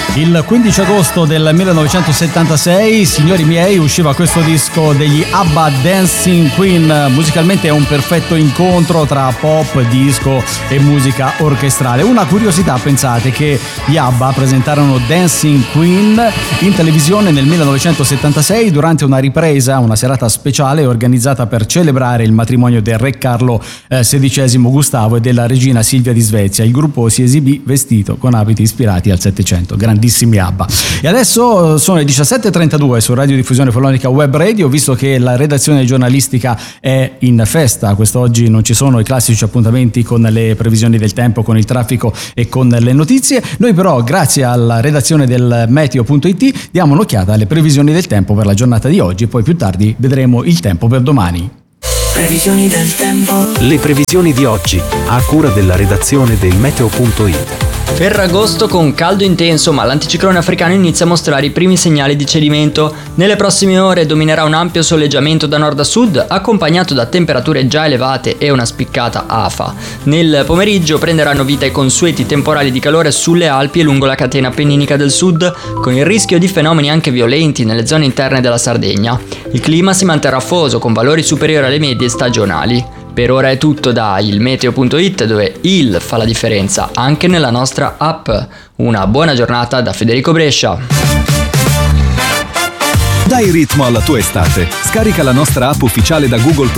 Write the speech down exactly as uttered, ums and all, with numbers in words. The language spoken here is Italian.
Il quindici agosto del millenovecentosettantasei, signori miei, usciva questo disco degli ABBA, Dancing Queen. Musicalmente è un perfetto incontro tra pop, disco e musica orchestrale. Una curiosità, pensate che gli ABBA presentarono Dancing Queen in televisione nel millenovecentosettantasei durante una ripresa, una serata speciale organizzata per celebrare il matrimonio del re Carlo eh, sedicesimo Gustavo e della regina Silvia di Svezia. Il gruppo si esibì vestito con abiti ispirati al Settecento. Grandissimi ABBA. E adesso sono le diciassette e trentadue su Radio Diffusione Follonica Web Radio. Visto che la redazione giornalistica è in festa, quest'oggi non ci sono i classici appuntamenti con le previsioni del tempo, con il traffico e con le notizie. Noi però, grazie alla redazione del meteo punto it, diamo un'occhiata alle previsioni del tempo per la giornata di oggi e poi più tardi vedremo il tempo per domani. Previsioni del tempo. Le previsioni di oggi, a cura della redazione del meteo punto it. Ferragosto con caldo intenso, ma l'anticiclone africano inizia a mostrare i primi segnali di cedimento. Nelle prossime ore dominerà un ampio soleggiamento da nord a sud, accompagnato da temperature già elevate e una spiccata afa. Nel pomeriggio prenderanno vita i consueti temporali di calore sulle Alpi e lungo la catena appenninica del sud, con il rischio di fenomeni anche violenti nelle zone interne della Sardegna. Il clima si manterrà afoso, con valori superiori alle medie stagionali. Per ora è tutto da il meteo punto it, dove il fa la differenza anche nella nostra app. Una buona giornata da Federico Brescia. Dai ritmo alla tua estate. Scarica la nostra app ufficiale da Google